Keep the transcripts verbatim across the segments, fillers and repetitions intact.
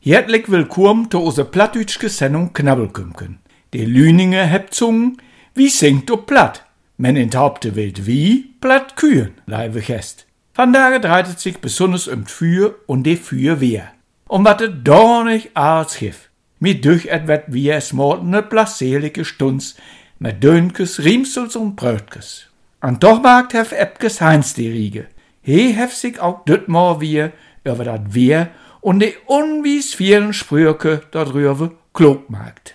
Herzlich willkommen zu unserer plattdütschke Sendung Knabbelkümken. Die Lüninge hebt zungen, wie singt op platt. Men in Haupte wild wie platt kühen, leibe gest. Vandaag dreht es sich besonders um Führ und de Führ wer. Um wat het da nicht als gif. Mit durch et wat wie es mortene placeerlijke stunds, mit Dönkes, Riemsels und Brötkes. An doch maakt hef Epkes Heinz die Riege. He hef sich auch dütmal wie über dat Wehr und de unwies vielen Sprüche darüber klug maakt.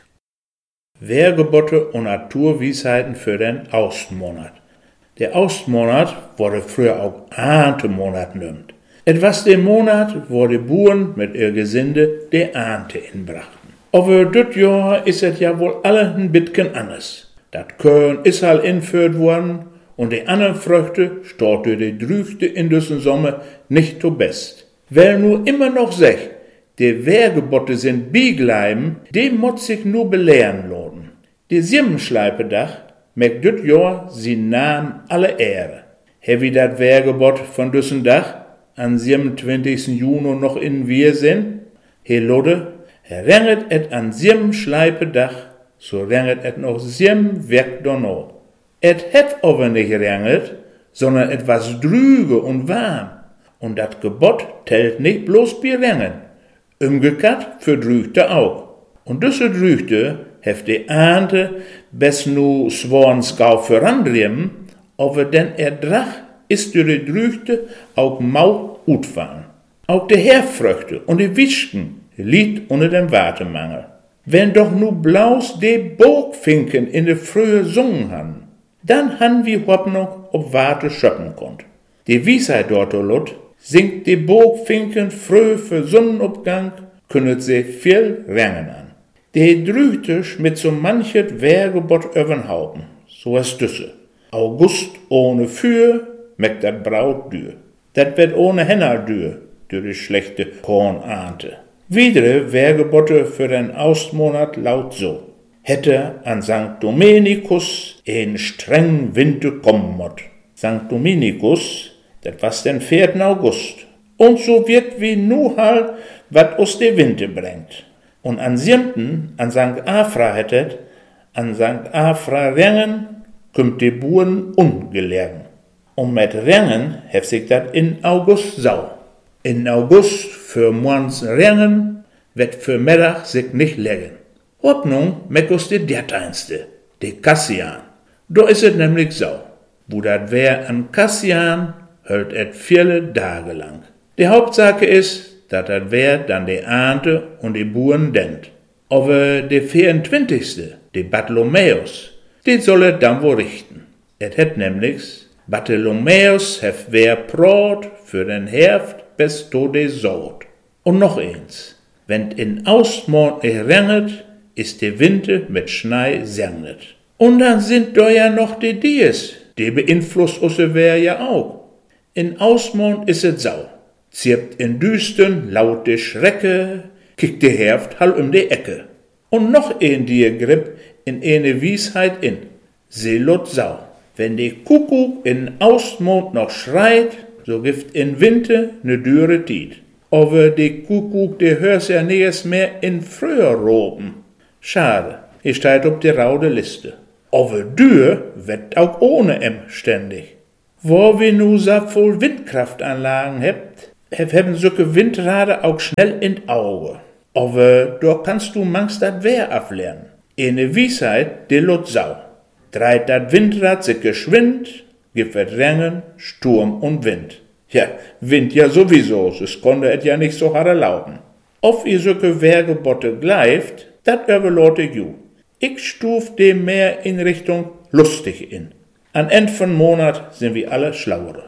Wehrgebote und Naturwiesheiten für den Austmonat. Der Austmonat wurde früher auch Erntemonat genannt. Etwas der Monat, wo die Buren mit ihr Gesinde die Ernte inbrachten. Aber das Jahr ist es ja wohl alle ein bisschen anders. Dat Körn ist halt inführt worden und die anderen Früchte stort durch die Drüchte in diesen Sommer nicht so best. Wer nur immer noch sagt, die Wehrgebote sind bigleiben, dem muss sich nur belehren lohnen. Die Siebenschleipedach mit dit Jahr sie nahm alle Ehre. He wie dat Wehrgebot von düssen Dach am siebenundzwanzigsten Juni noch in wir sind? He lode, renget et an Siebenschleipedach, so renget et noch sieben Werk donno. Et het aber nicht renget, sondern etwas drüge und warm. Und dat Gebot tellt nicht bloß bi rengen. Umgekehrt für Drüchte auch. Und diese Drüchte heft die Ernte best nu sworns gau verandriem, aber denn er drach ist durch die Drüchte auch mau utfahren. Auch die Herfrüchte und die Wischken liegt unter dem Wartemangel. Wenn doch nu blaus de Bogfinken in de frühe Sungen han, dann han wir Hoffnung ob Warte schöppen konnt. Die Wiesheit dort lot, singt die Bogfinken früh für Sonnenabgang, kündet sie viel Rängen an. Die Drüchte mit so manchet Wehrgebot öven Haupen, so as düsse. August ohne Für, meckt dat Braut dür. Dat wird ohne Henner dür, durch die schlechte Kornernte. Widere Wehrgebote für den Austmonat laut so. Hätte an Sankt Dominikus en streng Winter kommen mott. Sankt Dominikus, dat was den vierten August. Und so wird wie nu halt, wat us de Winter bringt. Und an siebten, an Sankt Afra hättet, an Sankt Afra Rengen, kümmt die Buren ungelegen. Und mit Rengen heft sich dat in August sau. In August für morgens Rengen, wird für Mittag sich nicht legen. Hoffnung meck us die derteinste, die Kassian. Da is es nämlich sau. Wo dat wär an Kassian, hölt et viele Tage lang. Die Hauptsache ist, dat dat wär dann die Ernte und die Buren dent. Aber der vierundzwanzigste, die Bartholomäus, die soll et dann wohl richten. Et het nämlich, Bartholomäus hef wär Brot für den Herft bis to de Sod. Und noch eins, wenn in Austmond nicht renget, ist der Winter mit Schnee sernet. Und dann sind da ja noch die Dies, die beeinflusst usse wär ja auch. In Ausmond is et sau. Zirpt in Düsten laut de Schrecke, kickt de Herft hall um de Ecke. Und noch ein Diagrip in eine Wiesheit in. Se lot sau. Wenn de Kuckuck in Ausmond noch schreit, so gift in Winter ne dürre Tiet. Aber de Kuckuck, de hörst ja nichts mehr in Frühroben. Schade, ich steht op de raude Liste. Aber dür wird auch ohne em ständig. Wo wir nu so voll Windkraftanlagen hebt, haben solche Windrade auch schnell in Auge. Aber da kannst du manchmal dat Wehr ablernen. Eine Wiesheit, die lot sau. Dreit dat Windrad sich geschwind, gibt et Rengen, Sturm und Wind. Ja, Wind ja sowieso, es konnte et ja nicht so hart erlauben. Ob ihr solche Wehrgebote gleift, dat überlote ju. Ich stuf dem mehr in Richtung lustig in. An End von Monat sind wir alle schlauere.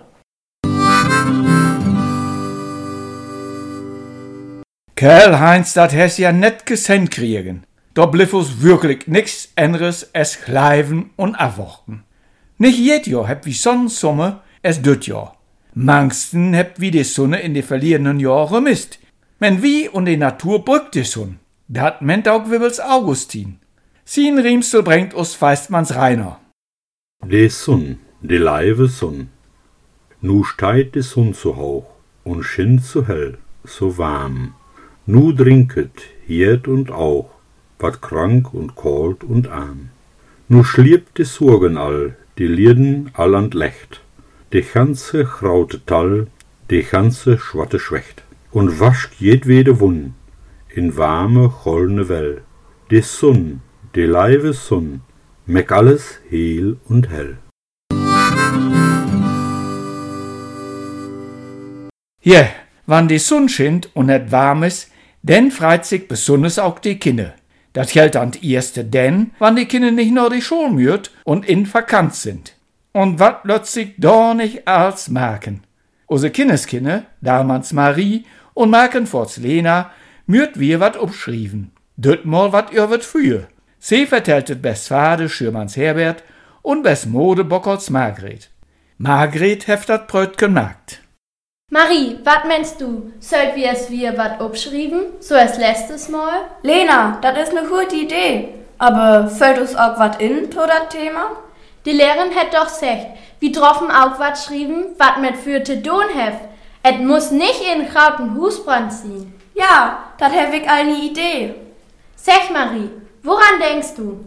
Karl-Heinz, dat has ja net gesend kriegen. Da bliff uns wirklich nix anderes als kleiven und abwarten. Nicht jed Jahr heb wie Sonnensumme es düt Jahr. Mangsten heb wie die Sonne in de verlierenden Jahre misst. Men wie und die Natur brückt die Sonne. Dat meint auch Wibbels Augustin. Sin Riemsel bringt us Feistmanns Rainer. De Sonn, de leive Sonn. Nu steit de Sonn so hoch und schinnt so hell, so warm. Nu trinket, hiert und auch, wat krank und kalt und arm. Nu schliebt die Sorgen all, die Lierden alland lecht, die ganze graute Tal, die ganze schwatte Schwächt, und wascht jedwede Wund in warme, goldene Well. Die Sonn, die leive Sonn, meck alles heel und hell. Ja, wann die Sonn schint und et warm ist, denn freit sich besonders auch die Kinder. Das gilt an die erste denn, wann die Kinder nicht nur die Schule müht und in Vakanz sind. Und wat lässt sich da nicht als merken? Unsere Kindeskinder, damals Marie und Markenforts Lena, müht wir wat obschrieben. Dort mal wat ihr wat für. Sie vertellt et best Vater Schürmanns Herbert und best Mode Bockerts Margret. Margret heft dat Brötchen merkt. Marie, wat meinst du? Sollt wir es wir wat obschrieben, so als letztes Mal? Lena, das ist ne gute Idee. Aber fällt uns auch wat in, to dat Thema? Die Lehrerin hätt doch gesagt, wir droffen auch wat schrieben, wat mit für te don heft. Et muss nicht in grauten Husbrand ziehen. Ja, dat hab ich all ne Idee. Sag Marie, woran denkst du?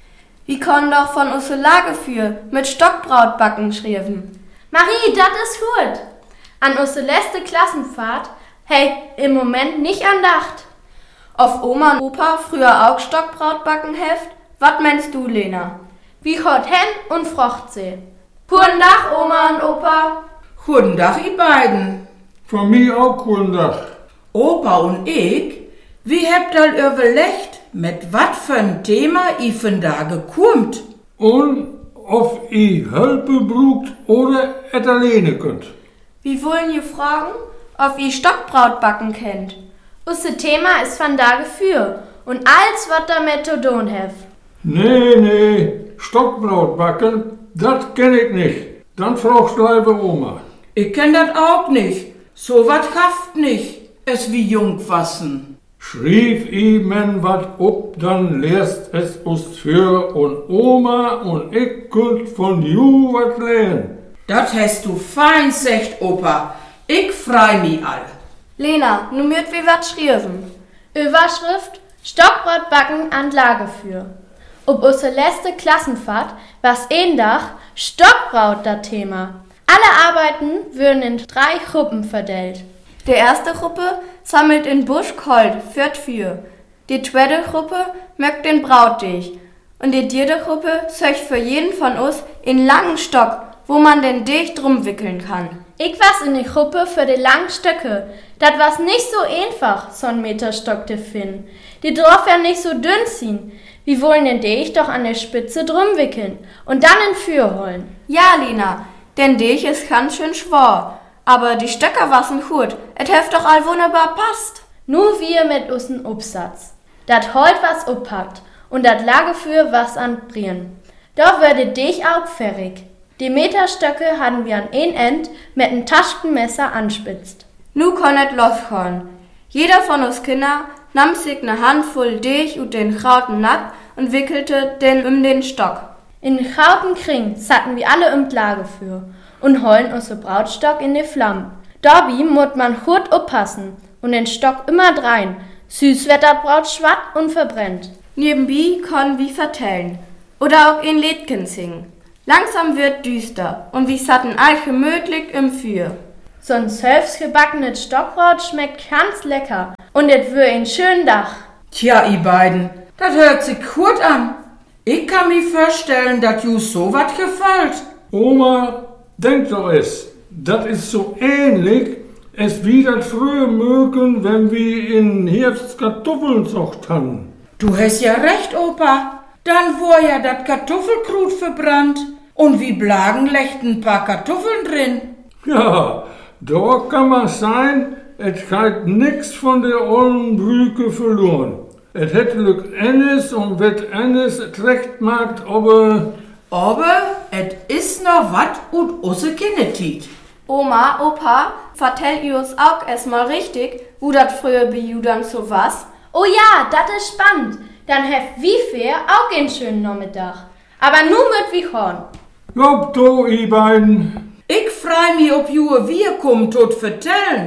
Wir können doch von unser Lagerfeuer mit Stockbrautbacken schreiben. Marie, dat is gut. An unsere letzte Klassenfahrt hey im Moment nicht andacht. Auf Oma und Opa früher auch Stockbrautbacken heft? Wat meinst du, Lena? Wie hot hen und frocht sie. Guten Tag, Oma und Opa. Guten Tag, ihr beiden. Von mir auch guten Tag. Opa und ich, wie habt ihr überlegt, mit wat für ein Thema ihr von da gekommt? Und ob ihr Hilfe braucht oder es alleine könnt. Wir wollen ihr fragen, ob ihr Stockbrautbacken kennt. Unser Thema ist von da Gefühl und alles, was da Methodon heft. Nee, nee, Stockbrautbacken, das kenn ich nicht. Dann fragst du lieber Oma. Ich kenn das auch nicht. So wat haft nicht, es wie Jungwassen. Schrieb ihm wat ob, dann lehrst es uns für und Oma und ich könnt von ju wat lernen. Das hast du fein secht, Opa. Ich freu mi all. Lena, nu mürt wir wat schreiben. Überschrift Stockbrautbacken an Lagerfeuer. Ob unsere letzte Klassenfahrt was ein Dach Stockbraut das Thema. Alle Arbeiten würden in drei Gruppen verteilt. Die erste Gruppe sammelt in Busch Gold für für. Die zweite Gruppe mögt den Brautdich. Und die dritte Gruppe söcht für jeden von uns einen langen Stock, wo man den Dich drum wickeln kann. Ich was in die Gruppe für die langen Stöcke. Das was nicht so einfach, so ein Meterstock zu finden. Die drauf ja nicht so dünn ziehen. Wir wollen den Dich doch an der Spitze drum wickeln und dann in Führ holen. Ja, Lena, denn Dich ist ganz schön schwer. Aber die Stöcker wassen gut. Et heft doch all wunderbar passt. Nur wir mit uns'n Obsatz. Dat Holt was uppackt und dat Lagerfeuer was anbrieren. Da würde Dich auch fertig. Die Meterstöcke hatten wir an ein End mit einem Taschenmesser anspitzt. Nu konnet loskommen. Jeder von uns Kinder nahm sich ne Handvoll Dich und den grauten Nack und wickelte den um den Stock. In den grauten Kring satten wir alle im Lagerfeuer und holen unsere Brautstock in die Flammen. Dabei muss man gut aufpassen und den Stock immer drein. Süß wird das Braut schwatt und verbrennt. Nebenbei können wir vertellen oder auch in Liedchen singen. Langsam wird düster und wir satten all gemütlich im Feuer. So ein selbstgebackenes Stockbraut schmeckt ganz lecker und es wird ein schönen Dach. Tja, ihr beiden, das hört sich gut an. Ich kann mir vorstellen, dass you so wat gefällt. Oma, denk doch es, das ist so ähnlich, es wie das früher mögen, wenn wir in Herbst Kartoffeln zocht haben. Du hast ja recht, Opa. Dann war ja das Kartoffelkrut verbrannt und wie Blagen lechten ein paar Kartoffeln drin. Ja, da kann man sein, es hat nix von der ollen Brücke verloren. Es hätte Glück eines und wird eines recht macht, aber... Aber et is noch wat und usse Kindetit. Oma, Opa, vertellt ihr uns auch erstmal richtig, wo dat früher bei Judern so was? Oh ja, das ist spannend. Dann heft wie viel auch einen schönen Nachmittag. Aber nur mit wie Horn. Lob du, ihr beiden. Ich freu mich, ob ihr wir kommt tot vertellen.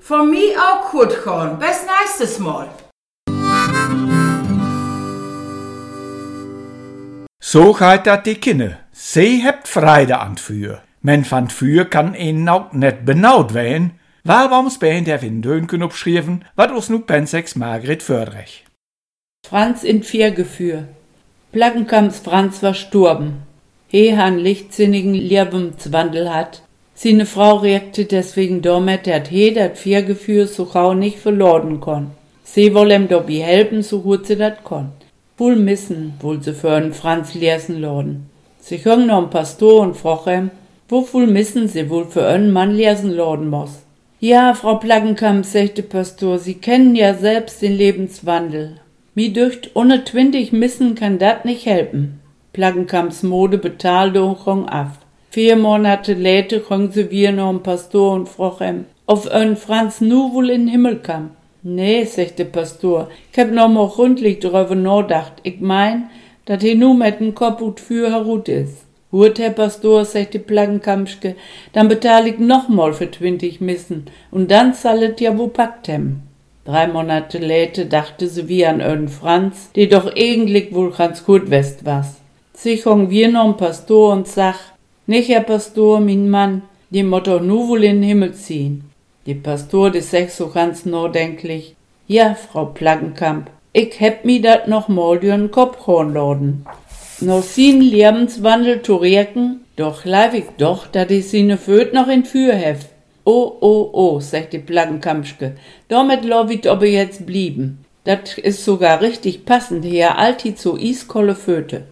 Von mir auch gut gehen. Bis nächstes Mal. So geht dat die Kinder. Sie hebt Freude an Für. Men van Für kann ihnen auch net benaut wehen, weil wams Band der Windhönken obschrieben, wat us nu Pensex Margret Fördrech. Franz in Viergeführ. Plaggenkamps Franz war sturben. He han lichtsinnigen Lebenswandel hat. Seine Frau reagte deswegen damit, dat he dat Viergeführ so gau nicht verloren kon. Sie woll ihm dobi helfen, so gut sie dat kon. Wohl missen, wohl sie für einen Franz lesen laden. Sie hong noch ein Pastor und froch ihm, wo wohl missen sie wohl für einen Mann lesen laden muss. Ja, Frau Plaggenkamp, sagte Pastor, Sie kennen ja selbst den Lebenswandel. Mi dücht, ohne twintig missen kann dat nicht helfen. Plaggenkamps Mode betalte und hong af. Vier Monate läte hong sie wir noch ein Pastor und froch ihm, auf einen Franz nu wohl in den Himmel kam. Nee, sagte Pastor, ich hab noch mal rundlich drüber nachgedacht. Ich mein, dat he nu mit dem Kopf und für herut is. Hurt, Herr Pastor, sagte Plaggenkampschke, dann betal ich noch mal für twintig Missen und dann zahlet ja wo packt hem. Drei Monate läte dachte sie wie an einen Franz, die doch eigentlich wohl ganz gut west was. Sich hong wir noch ein Pastor und sag, nicht Herr Pastor, mein Mann, die Motto nu wohl in den Himmel ziehen. Die Pastor, die sech so ganz nachdenklich, ja, Frau Plaggenkamp, ich heb mi dat noch mal dür'n Kopf horn laden. No sin Lebenswandel zu reken, doch leib ich doch, dat ich sine Föt noch in Für hef. Oh, oh, oh, sagt die Plaggenkampschke, damit lauf ich aber jetzt blieben. Dat is sogar richtig passend, her alti zu iskolle Föte.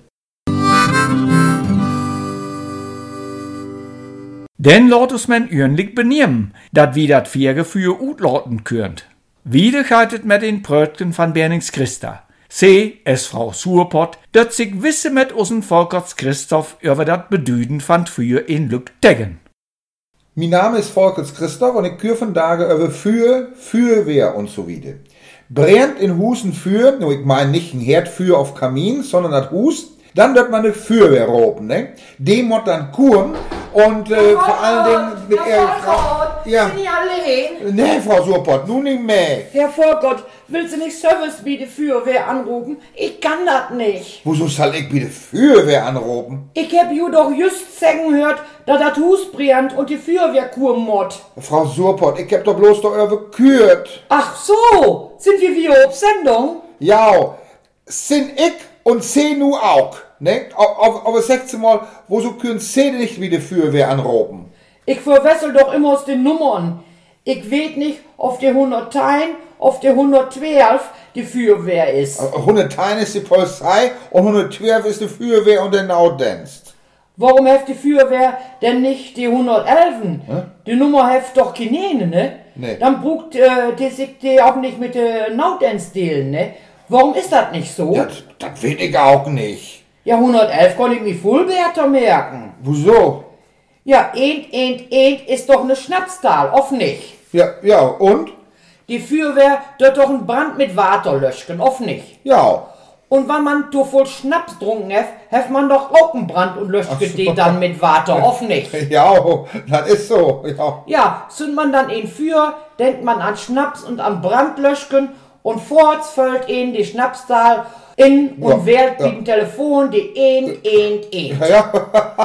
Denn lot us men ürenlig benehmen, dat wie dat Viergeführ utlauten könnt. Wieder geitet mit den Prötken van Bernings Christa. Se, es Frau Surpott, dat sich wisse mit usen Volkerts Christoph über dat Bedüden van Für in Lück deggen. Mein Name ist Volkerts Christoph und ich kür von Tage über Für, Fürwehr und so wieder. Brennt in Husen Für, nur ich mein nicht ein Herd für auf Kamin, sondern das Hus, dann wird man eine Fürwehr roben, ne? Dem muss dann kuren und äh, vor allen Dingen mit ihrer Frau. Ja. Sind die allein? Nee, Frau Surpott, nun nicht mehr. Herr Vorgott, willst du nicht Service biete Fürwehr anrufen? Ich kann das nicht. Wieso soll ich bitte Fürwehr anrufen? Ich hab ju doch just sagen gehört, da das Hus brennt und die Fürwehr kuren mod. Frau Surpott, ich hab doch bloß doch überkürt. Ach so, sind wir wieder auf Sendung? Ja, sind ich und sie nu auch, ne? Aber sechzehn Mal, wo so können sie nicht wie die Fürwehr anrufen? Ich verwechsel doch immer aus den Nummern. Ich weet nicht, ob der hundertein, auf der hundertzwölf die Fürwehr ist. hundertein ist die Polizei und hundertzwölf ist die Fürwehr und der Notdienst. Warum heft die Fürwehr denn nicht die hundertelf? Hä? Die Nummer heft doch keine, ne? Nee. Dann brucht äh, die sich die auch nicht mit der Notdienst dealen, ne? Warum ist das nicht so? Ja, das weiß ich auch nicht. Ja, hundertelf kann ich mir voll besser merken. Wieso? Ja, eins, eins, eins ist doch eine Schnapszahl, oft nicht. Ja, ja, und? Die Fürwehr dort doch einen Brand mit Water löschen, oft nicht. Ja. Und wenn man so voll Schnaps trunken heft, heft man doch auch einen Brand und löscht so. Die dann mit Water, oft nicht. Ja, das ist so, ja. Ja, sind man dann in Für, denkt man an Schnaps und an Brand löschen und forts fällt ihnen die Schnapszahl in und ja, wählt ja. Mit dem Telefon die ein, ein, ein. Ja,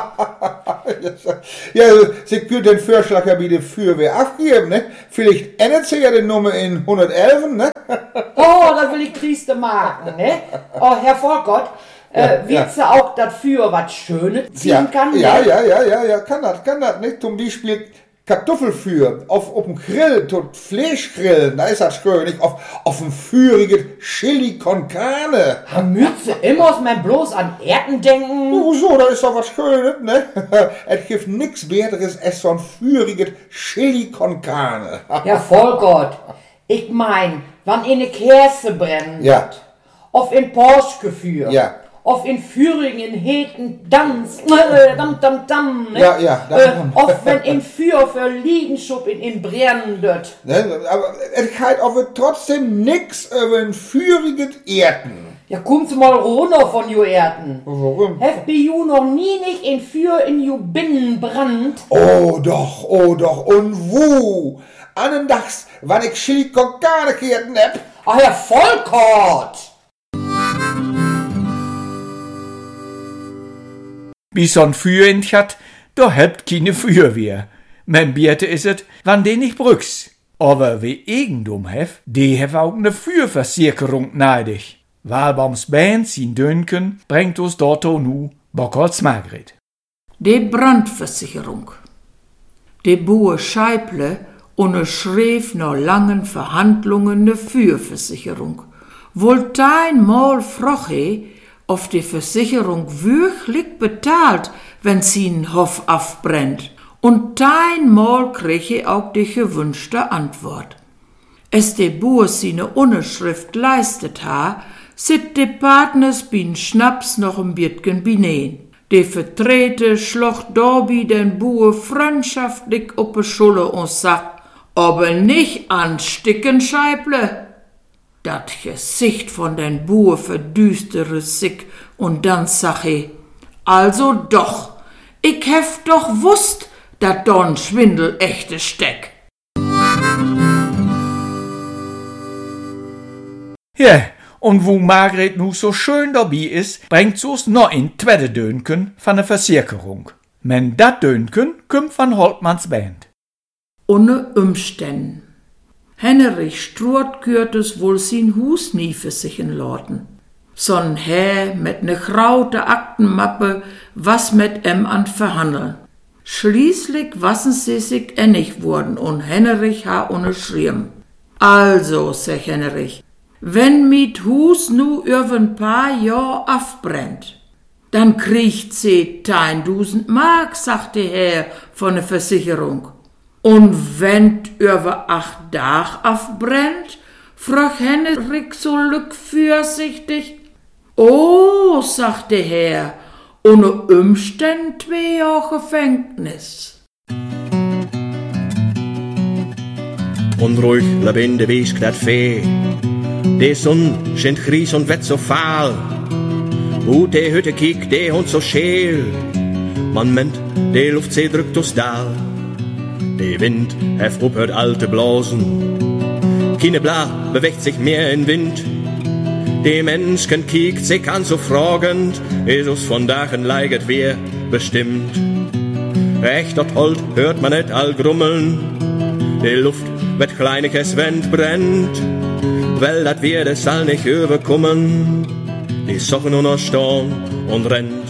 ja, sie können den Vorschlag ja wieder Fürwehr abgeben, ne? Vielleicht ändert sich ja die Nummer in hundertelf, ne? Oh, da will ich Christe machen, ne? Oh, Herr Volkert, äh, ja, wisst ihr ja. Auch, dass für was Schönes ziehen ja, kann? Ja, ne? ja, ja, ja, ja, kann das, kann das, nicht? Zum Beispiel Kartoffelfür auf, auf dem Grill, tot Fleischgrillen, da ist das schön, nicht? Auf, auf dem führigen Chili con Carne. Haben Mütze immer aus mein bloß an Erden denken? Oh, so, da ist doch was Schönes, ne? Es gibt nix Besseres als so ein füriges Chili con Carne. Ja, Volkert, ich mein, wann in eine Käse brennen ja. Wird, auf in Porschgeführ. Ja. Auf in Führingen heten Danz, äh, dam, dam, dam, ne? Ja, ja. Äh, auf wenn in Für für Liegenschub in, in brennen wird. Ne, aber es geht aber trotzdem nix über ein führiges Erden. Ja, kommst mal runter von jo Erden. Warum? Hef bi ju noch nie nicht in Für in ju Binnenbrand? Oh doch, oh doch, und wo? Annendags, wann ich schick und gar nicht gehört hab. Ach ja, Volkort! Wie so'n Führen hat, da hebt keine Feuerwehr. Men Bierte is het, wann den nicht brücks. Aber wie Eigendom hef, die hef auch ne Fürversicherung neidig. Walbaums Band sin Dönken bringt uns dort nu Bockholz Margret. Die Brandversicherung. Die Boer Scheible unterschrieb nach langen Verhandlungen ne Fürversicherung. Wollt einmal froche, ob die Versicherung wirklich bezahlt, wenn sie n Hof abbrennt. Und einmal krieg ich auch die gewünschte Antwort. Es de Boer seine Unterschrift leistet ha, sit de Partners bin Schnaps noch ein Biertgen bineen. De Vertreter schloch dobi den Boer freundschaftlich op de Schulle und sagt, aber nicht ansticken, Scheible. Dat Gesicht von den Boer verdüstere sich und dann sag ich, also doch, ich hef doch wusst, dat don Schwindel echte steck. Ja, und wo Margret nu so schön dabei ist, bringt so's noch in tweede Dönken von der Versicherung. Men dat Dönken kümmt von Holtmanns Band. Ohne Umständen. Henrich Struat kürt es wohl sin Hus nie versichern lauten. Son Herr mit ne graute Aktenmappe was mit em an verhandeln. Schließlich wassen sie sich ennig worden und Henrich ha unterschrieben. Also, sag Henrich, wenn mit Hus nu über ein paar Jahr abbrennt, dann kriegt sie tausend Mark, sagt der Herr von der Versicherung. Und wenn über acht Tag abbrennt, fragt Henrich so lückfürsichtig. Oh, sagt der Herr, ohne Umstände zwei Jahre Gefängnis. Unruhig lebende Weg dat Fee. De Sonn scheint gries und wett so fahl. Ut de Hütte kiek, de Hund so scheel. Man meint, de Luft sie drückt aus Dahl. De Wind heft uphört alte Blasen. Keine Bla bewegt sich mehr in Wind. De Menschen kiekt sich an so fragend, Jesus von Dachen leiget wer bestimmt. Echt dort Holt hört man net all grummeln, de Luft wird kleinig es Wind brennt, weil dat wir des all nicht überkommen, die Sochen nur noch stehen und rennt.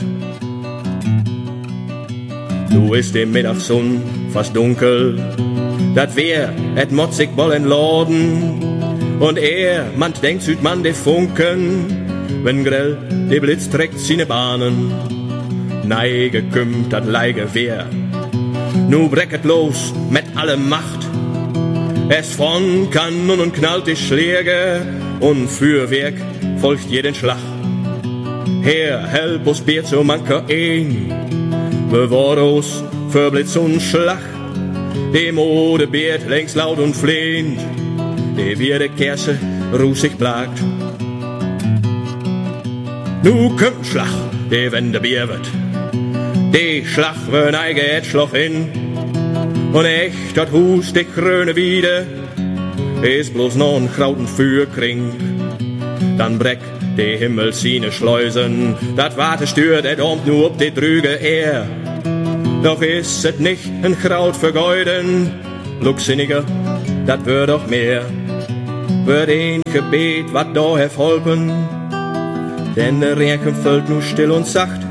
Nu ist die Mittagssonn fast dunkel, dat wir et motzig wollen laden. Und er, man denkt, süd man de Funken, wenn grell de Blitz trägt seine Bahnen. Neige kümmt dat Leige wer. Nu brecket los mit alle Macht. Es von Kanon und knallt die Schläge und Fürwerk folgt jeden Schlag. Herr, help uns Bier zu manker ein, bewahr uns für Blitz und Schlag. Dem Mode Beert längst laut und flehend, de wie de Kerse rusig plagt. Nu kommt Schlag, de wenn de Bier wird. De Schlag wenn eige et Schloch in. Und echt dat Hus de grüne Wiede is bloß noch ein grauten Fürkring. Dann breck de Himmel sine Schleusen, dat Warte stört et omt nu ob de drüge er. Doch is et nicht ein Kraut vergeuden, Luxsinniger, dat wär doch mehr. Wird ein Gebet, wat da hef holpen, denn der Regen fällt nu still und sacht,